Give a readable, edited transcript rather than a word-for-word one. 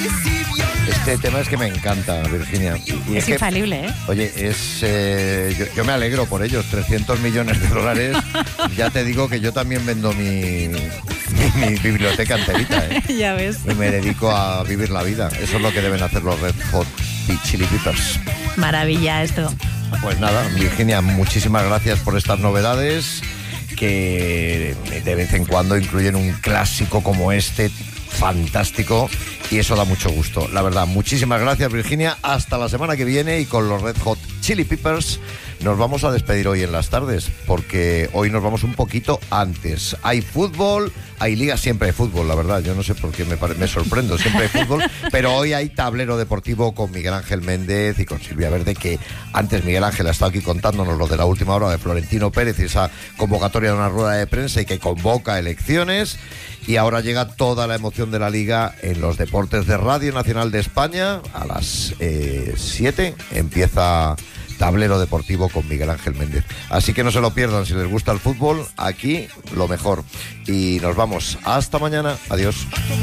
Este tema es que me encanta, Virginia. Y es infalible, ¿eh? Oye, yo me alegro por ellos, 300 millones de dólares. Ya te digo que yo también vendo mi biblioteca enterita, ¿eh? Ya ves. Y me dedico a vivir la vida. Eso es lo que deben hacer los Red Hot Chili Peppers. Maravilla esto. Pues nada, Virginia, muchísimas gracias por estas novedades que de vez en cuando incluyen un clásico como este, fantástico, y eso da mucho gusto. La verdad, muchísimas gracias, Virginia. Hasta la semana que viene, y con los Red Hot Chili Peppers nos vamos a despedir hoy en las tardes, porque hoy nos vamos un poquito antes. Hay fútbol, hay liga, siempre hay fútbol, la verdad. Yo no sé por qué me sorprendo, siempre hay fútbol, pero hoy hay tablero deportivo con Miguel Ángel Méndez y con Silvia Verde, que antes Miguel Ángel ha estado aquí contándonos lo de la última hora de Florentino Pérez y esa convocatoria de una rueda de prensa y que convoca elecciones. Y ahora llega toda la emoción de la Liga en los deportes de Radio Nacional de España. A las 7 empieza Tablero Deportivo con Miguel Ángel Méndez. Así que no se lo pierdan, si les gusta el fútbol, aquí lo mejor. Y nos vamos. Hasta mañana. Adiós.